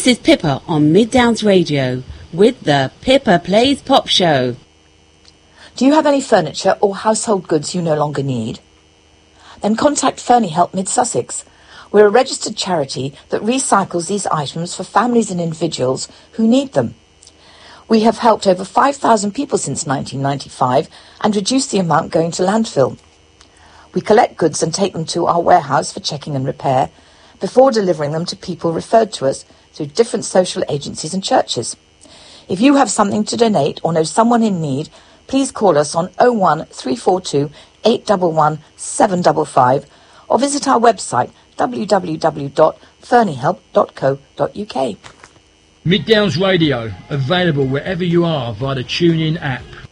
This is Pippa on Mid Downs Radio with the Pippa Plays Pop Show. Do you have any furniture or household goods you no longer need? Then contact Fernie Help Mid Sussex. We're a registered charity that recycles these items for families and individuals who need them. We have helped over 5,000 people since 1995 and reduced the amount going to landfill. We collect goods and take them to our warehouse for checking and repair before delivering them to people referred to us through different social agencies and churches. If you have something to donate or know someone in need, please call us on 01342 811 755 or visit our website www.ferniehelp.co.uk. Mid Downs Radio, available wherever you are via the TuneIn app.